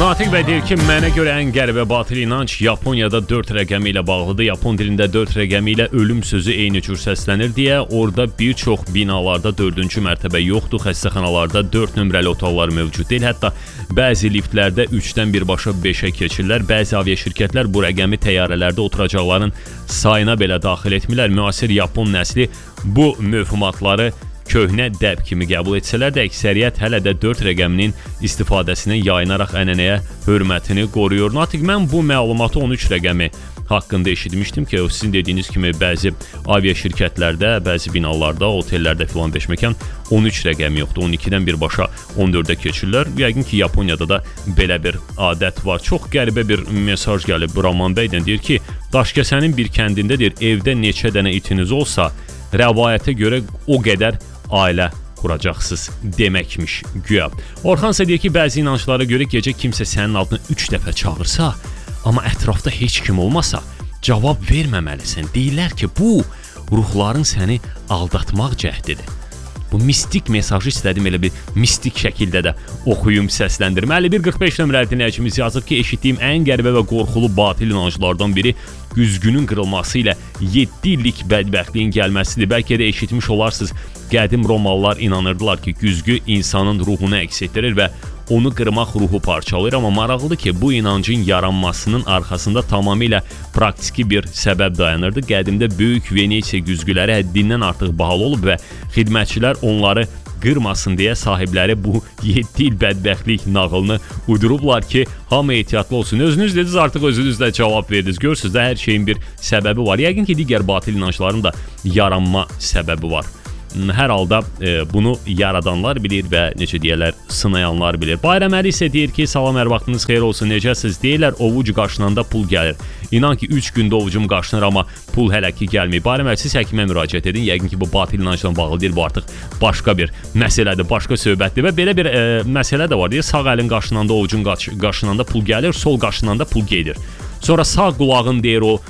Natiq bəy deyir ki, mənə görə ən qəribə batıl inanc Yaponiyada 4 rəqəmi ilə bağlıdır. Yapon dilində 4 rəqəmi ilə ölüm sözü eyni cür səslənir deyə orada bir çox binalarda 4-cü mərtəbə yoxdur. Xəstəxanalarda 4 nömrəli otaqlar mövcud deyil. Hətta bəzi liftlərdə 3-dən birbaşa 5-ə keçirlər. Bəzi aviaşirkətlər bu rəqəmi təyyarələrdə oturacaqların sayına belə daxil etmirlər. Müasir Yapon nəsli bu mövhumatları köhnə dəb kimi qəbul etsələr də əksəriyyət hələ də 4 rəqəminin istifadəsinin yayınaraq ənənəyə hörmətini qoruyur. Natiq, mən bu məlumatı 13 rəqəmi haqqında eşitmişdim ki, sizin dediyiniz kimi bəzi aviaşirkətlərdə, bəzi binalarda, otellərdə filan beşməkan 13 rəqəmi yoxdur. 12-dən birbaşa 14-ə keçirlər. Yəqin ki, Yaponiyada da belə bir adət var. Çox qəribə bir mesaj gəlib Raman bəydən. Deyir ki, Daşkəsənin bir kəndində deyir, evdə neçə dənə itiniz olsa, rəvayətə görə o qədər ailə quracaqsınız deməkmiş güya. Orxan isə deyir ki, bəzi inanclara görə gecə kimsə sənin adını 3 dəfə çağırsa, amma ətrafda heç kim olmasa, cavab verməməlisən. Deyirlər ki, bu ruhların səni aldatmaq cəhdidir. Bu mistik mesajı istədim elə bir mistik şəkildə də oxuyum, səsləndirim. 51-45 nömrəli dinləyicimiz yazıb ki, eşitdiyim ən qəribə və qorxulu batil inanclardan biri güzgünün qırılması ilə 7 illik bədbəxtliyin gəlməsidir. Bəlkə də eşitmiş olarsınız, qədim Romalılar inanırdılar ki, güzgü insanın ruhunu əks etdirir və onu qırmaq ruhu parçalayır. Amma maraqlıdır ki, bu inancın yaranmasının arxasında tamamilə praktiki bir səbəb dayanırdı. Qədimdə böyük Venesiya güzgüləri həddindən artıq bahalı olub və xidmətçilər onları qırmasın deyə sahibləri bu 7 il bədbəxtlik nağılını uydurublar ki, hamı ehtiyatlı olsun. Özünüz dediniz, artıq özünüz də cavab verdiniz. Görürsünüz də hər şeyin bir səbəbi var. Yəqin ki, digər batil inancların da yaranma səbəbi var. Hər halda bunu yaradanlar bilir və necə deyərlər, sınayanlar bilir. Bayram Əli isə deyir ki, salam, hər vaxtınız xeyir olsun, necəsiz? Deyirlər, ovuc qaşınanda pul gəlir. İnan ki, 3 gündə ovucum qaşınır, amma pul hələ ki gəlmir. Bayram Əli, siz həkimə müraciət edin. Yəqin ki, bu batil inancla bağlı deyil, bu artıq başqa bir məsələdir, başqa söhbətdir. Və belə bir məsələ də var. Deyir, sağ əlin qaşınanda, ovucun qaşınanda pul gəlir, sol qaşınanda pul gedir. Sonra sağ qulağın deyir o,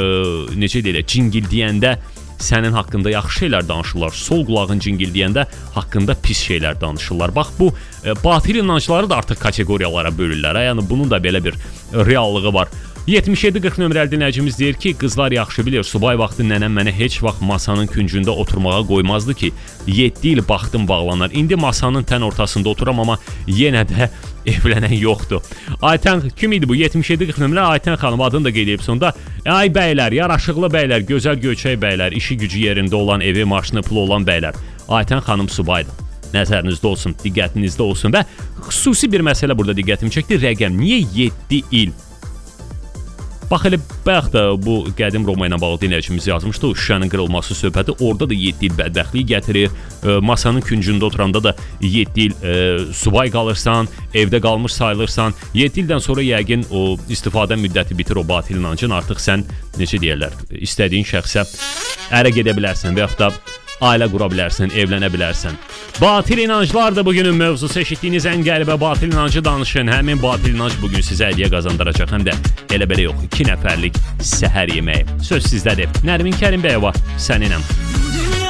necə deyirlər, cingildiyəndə sənin haqqında yaxşı şeylər danışırlar. Sol qulağın cingildiyəndə haqqında pis şeylər danışırlar. Bax, bu batil inancları da artıq kateqoriyalara bölürlər. Yəni bunun da belə bir reallığı var. 77-40 nömrəli dinləyicimiz deyir ki, qızlar yaxşı bilir, subay vaxtı nənəm mənə heç vaxt masanın küncündə oturmağa qoymazdı ki, 7 il baxdım bağlanar. İndi masanın tən ortasında oturam, amma yenə də evlənən yoxdur. Aytən, kim idi bu? 77-40 nömrə Aytən xanım adını da qeyd edib sonda. Ay bəylər, yaraşıqlı bəylər, gözəl göçək bəylər, işi gücü yerində olan, evi, maşını, pulu olan bəylər. Aytən xanım subaydır. Nəzərinizdə olsun, diqqətinizdə olsun və xüsusi bir məsələ burada diqqətimi çəkdi. Rəqəm, niyə 7 il? Bax, elə bayaq da bu qədim Roma ilə bağlı dinləyicimiz yazmışdı, o şüşənin qırılması söhbəti, orada da 7 il bədbəxtliyi gətirir, masanın küncündə oturanda da 7 il subay qalırsan, evdə qalmış sayılırsan, 7 ildən sonra yəqin o istifadə müddəti bitir o batil inancın, artıq sən, necə deyərlər, istədiyin şəxsə ərə gedə bilərsən və yaxud da ailə qura bilərsən, evlənə bilərsən. Batil inanclar da bugünün mövzusu. Eşitdiyiniz ən qəribə batil inancı danışın. Həmin batil inanc bugün sizə hədiyyə qazandıracaq. Həm də elə belə yox, 2 nəfərlik səhər yeməyi. Söz sizdədir. Nərmin Kərimbəyova səninəm.